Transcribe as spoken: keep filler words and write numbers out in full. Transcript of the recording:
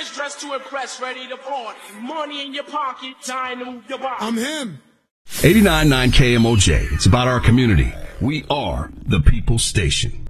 fresh dressed to impress, ready to party. Money in your pocket, time to move your body. I'm him. eighty-nine point nine K M O J. It's about our community. We are the People's Station.